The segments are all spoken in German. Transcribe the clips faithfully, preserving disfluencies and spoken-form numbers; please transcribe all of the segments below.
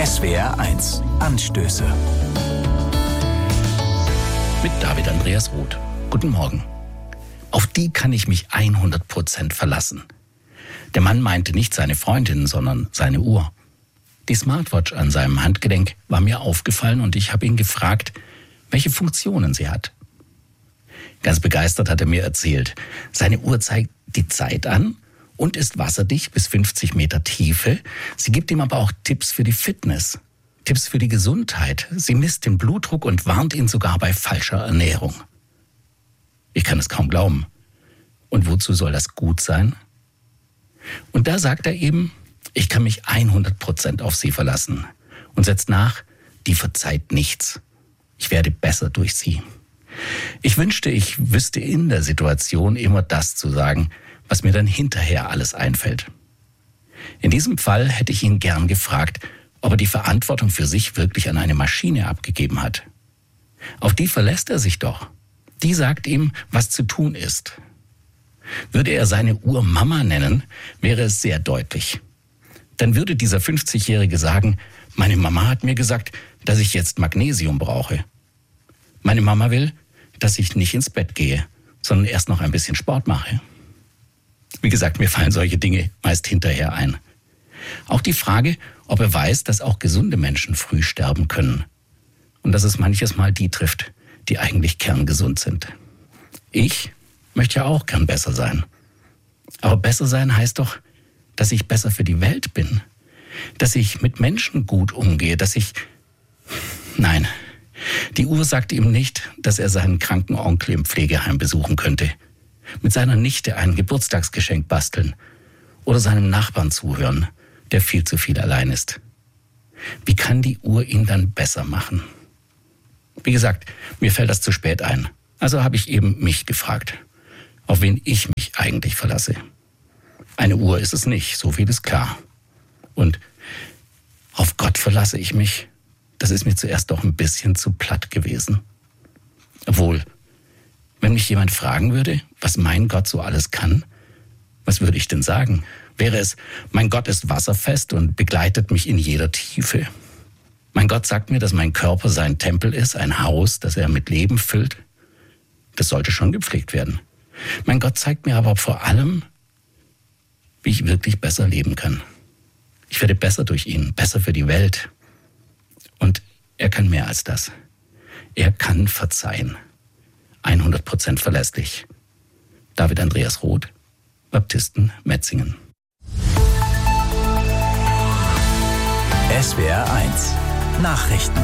S W R eins Anstöße. Mit David Andreas Roth. Guten Morgen. Auf die kann ich mich hundert Prozent verlassen. Der Mann meinte nicht seine Freundin, sondern seine Uhr. Die Smartwatch an seinem Handgelenk war mir aufgefallen und ich habe ihn gefragt, welche Funktionen sie hat. Ganz begeistert hat er mir erzählt, seine Uhr zeigt die Zeit an und ist wasserdicht bis fünfzig Meter Tiefe. Sie gibt ihm aber auch Tipps für die Fitness, Tipps für die Gesundheit. Sie misst den Blutdruck und warnt ihn sogar bei falscher Ernährung. Ich kann es kaum glauben. Und wozu soll das gut sein? Und da sagt er eben, ich kann mich hundert Prozent auf sie verlassen. Und setzt nach, die verzeiht nichts. Ich werde besser durch sie. Ich wünschte, ich wüsste in der Situation immer das zu sagen, was mir dann hinterher alles einfällt. In diesem Fall hätte ich ihn gern gefragt, ob er die Verantwortung für sich wirklich an eine Maschine abgegeben hat. Auf die verlässt er sich doch. Die sagt ihm, was zu tun ist. Würde er seine Uhr Mama nennen, wäre es sehr deutlich. Dann würde dieser fünfzigjährige sagen, meine Mama hat mir gesagt, dass ich jetzt Magnesium brauche. Meine Mama will, dass ich nicht ins Bett gehe, sondern erst noch ein bisschen Sport mache. Wie gesagt, mir fallen solche Dinge meist hinterher ein. Auch die Frage, ob er weiß, dass auch gesunde Menschen früh sterben können. Und dass es manches Mal die trifft, die eigentlich kerngesund sind. Ich möchte ja auch gern besser sein. Aber besser sein heißt doch, dass ich besser für die Welt bin. Dass ich mit Menschen gut umgehe, dass ich... Nein, die Uhr sagt ihm nicht, dass er seinen kranken Onkel im Pflegeheim besuchen könnte. Mit seiner Nichte ein Geburtstagsgeschenk basteln oder seinem Nachbarn zuhören, der viel zu viel allein ist. Wie kann die Uhr ihn dann besser machen? Wie gesagt, mir fällt das zu spät ein. Also habe ich eben mich gefragt, auf wen ich mich eigentlich verlasse. Eine Uhr ist es nicht, so viel ist klar. Und auf Gott verlasse ich mich, das ist mir zuerst doch ein bisschen zu platt gewesen. Obwohl, wenn mich jemand fragen würde, was mein Gott so alles kann, was würde ich denn sagen? Wäre es, mein Gott ist wasserfest und begleitet mich in jeder Tiefe. Mein Gott sagt mir, dass mein Körper sein Tempel ist, ein Haus, das er mit Leben füllt. Das sollte schon gepflegt werden. Mein Gott zeigt mir aber vor allem, wie ich wirklich besser leben kann. Ich werde besser durch ihn, besser für die Welt. Und er kann mehr als das. Er kann verzeihen. hundert Prozent verlässlich. David Andreas Roth, Baptisten, Metzingen. S W R eins Nachrichten.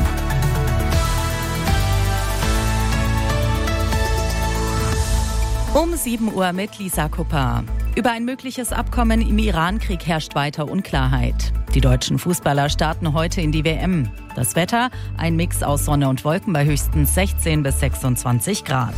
Um sieben Uhr mit Lisa Kupper. Über ein mögliches Abkommen im Iran-Krieg herrscht weiter Unklarheit. Die deutschen Fußballer starten heute in die W M. Das Wetter, ein Mix aus Sonne und Wolken bei höchstens sechzehn bis sechsundzwanzig Grad.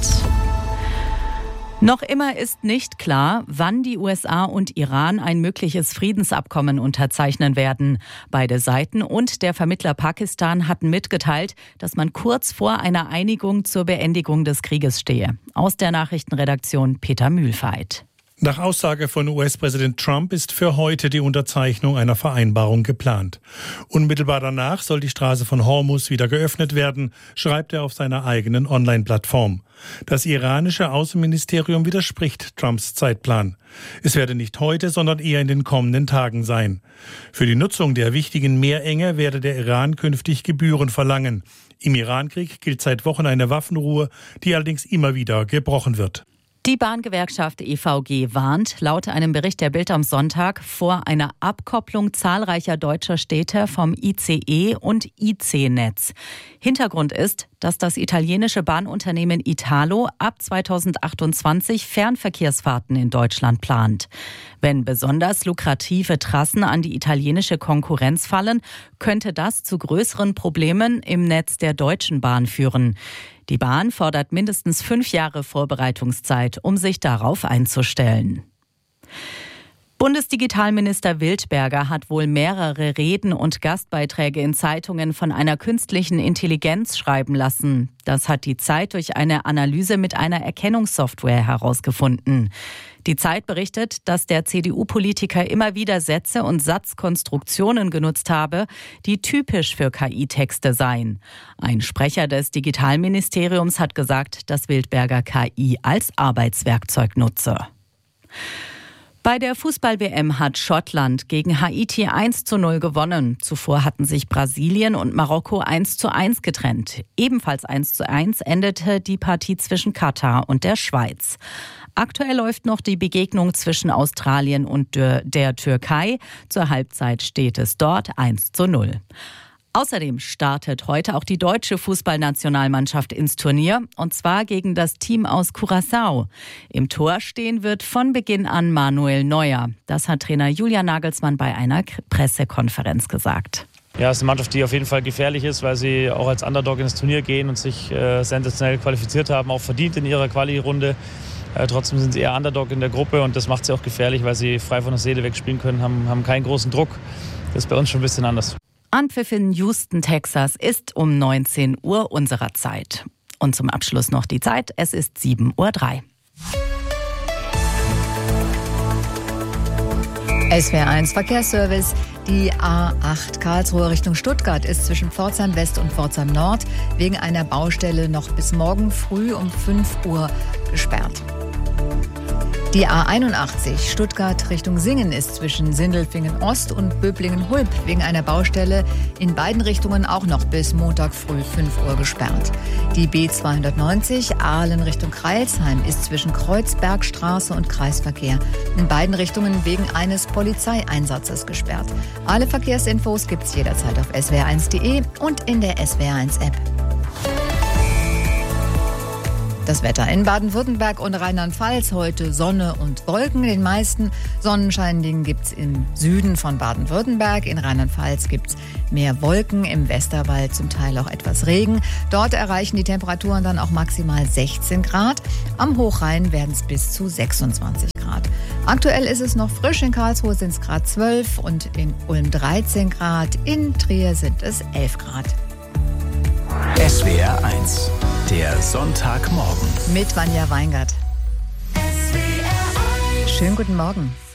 Noch immer ist nicht klar, wann die U S A und Iran ein mögliches Friedensabkommen unterzeichnen werden. Beide Seiten und der Vermittler Pakistan hatten mitgeteilt, dass man kurz vor einer Einigung zur Beendigung des Krieges stehe. Aus der Nachrichtenredaktion Peter Mühlfeit. Nach Aussage von U S-Präsident Trump ist für heute die Unterzeichnung einer Vereinbarung geplant. Unmittelbar danach soll die Straße von Hormuz wieder geöffnet werden, schreibt er auf seiner eigenen Online-Plattform. Das iranische Außenministerium widerspricht Trumps Zeitplan. Es werde nicht heute, sondern eher in den kommenden Tagen sein. Für die Nutzung der wichtigen Meerenge werde der Iran künftig Gebühren verlangen. Im Irankrieg gilt seit Wochen eine Waffenruhe, die allerdings immer wieder gebrochen wird. Die Bahngewerkschaft E V G warnt laut einem Bericht der Bild am Sonntag vor einer Abkopplung zahlreicher deutscher Städte vom I C E- und I C-Netz. Hintergrund ist, dass das italienische Bahnunternehmen Italo ab zweitausendachtundzwanzig Fernverkehrsfahrten in Deutschland plant. Wenn besonders lukrative Trassen an die italienische Konkurrenz fallen, könnte das zu größeren Problemen im Netz der Deutschen Bahn führen. Die Bahn fordert mindestens fünf Jahre Vorbereitungszeit, um sich darauf einzustellen. Bundesdigitalminister Wildberger hat wohl mehrere Reden und Gastbeiträge in Zeitungen von einer künstlichen Intelligenz schreiben lassen. Das hat die Zeit durch eine Analyse mit einer Erkennungssoftware herausgefunden. Die Zeit berichtet, dass der C D U-Politiker immer wieder Sätze und Satzkonstruktionen genutzt habe, die typisch für K I-Texte seien. Ein Sprecher des Digitalministeriums hat gesagt, dass Wildberger K I als Arbeitswerkzeug nutze. Bei der Fußball-W M hat Schottland gegen Haiti eins zu null gewonnen. Zuvor hatten sich Brasilien und Marokko eins zu eins getrennt. Ebenfalls eins zu eins endete die Partie zwischen Katar und der Schweiz. Aktuell läuft noch die Begegnung zwischen Australien und der Türkei. Zur Halbzeit steht es dort eins zu null. Außerdem startet heute auch die deutsche Fußballnationalmannschaft ins Turnier, und zwar gegen das Team aus Curaçao. Im Tor stehen wird von Beginn an Manuel Neuer. Das hat Trainer Julian Nagelsmann bei einer Pressekonferenz gesagt. Ja, es ist eine Mannschaft, die auf jeden Fall gefährlich ist, weil sie auch als Underdog ins Turnier gehen und sich äh, sensationell qualifiziert haben, auch verdient in ihrer Quali-Runde. Äh, trotzdem sind sie eher Underdog in der Gruppe und das macht sie auch gefährlich, weil sie frei von der Seele weg spielen können, haben, haben keinen großen Druck. Das ist bei uns schon ein bisschen anders. Anpfiff in Houston, Texas ist um neunzehn Uhr unserer Zeit. Und zum Abschluss noch die Zeit, es ist sieben Uhr drei. S W R eins Verkehrsservice. Die A acht Karlsruhe Richtung Stuttgart ist zwischen Pforzheim West und Pforzheim Nord wegen einer Baustelle noch bis morgen früh um fünf Uhr gesperrt. Die A einundachtzig Stuttgart Richtung Singen ist zwischen Sindelfingen Ost und Böblingen-Hulb wegen einer Baustelle in beiden Richtungen auch noch bis Montag früh fünf Uhr gesperrt. Die B zweihundertneunzig Aalen Richtung Crailsheim ist zwischen Kreuzbergstraße und Kreisverkehr in beiden Richtungen wegen eines Polizeieinsatzes gesperrt. Alle Verkehrsinfos gibt's jederzeit auf S W R eins punkt de und in der S W R eins App. Das Wetter in Baden-Württemberg und Rheinland-Pfalz heute Sonne und Wolken. Den meisten Sonnenschein gibt es im Süden von Baden-Württemberg. In Rheinland-Pfalz gibt es mehr Wolken, im Westerwald zum Teil auch etwas Regen. Dort erreichen die Temperaturen dann auch maximal sechzehn Grad. Am Hochrhein werden es bis zu sechsundzwanzig Grad. Aktuell ist es noch frisch. In Karlsruhe sind es Grad zwölf und in Ulm dreizehn Grad. In Trier sind es elf Grad. S W R eins, der Sonntagmorgen. Mit Vanja Weingart. Schönen guten Morgen.